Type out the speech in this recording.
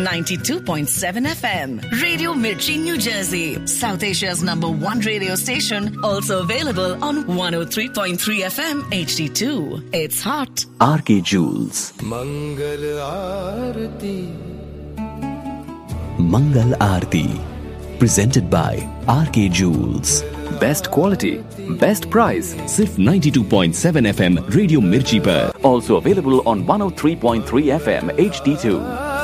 92.7 FM. Radio Mirchi, New Jersey. South Asia's #1 radio station. Also available on 103.3 FM HD2. It's hot. RK Jewels. Mangal Aarti. Mangal Aarti. Presented by RK Jewels. Best quality, best price. Sirf 92.7 FM Radio Mirchi par. Also available on 103.3 FM HD2.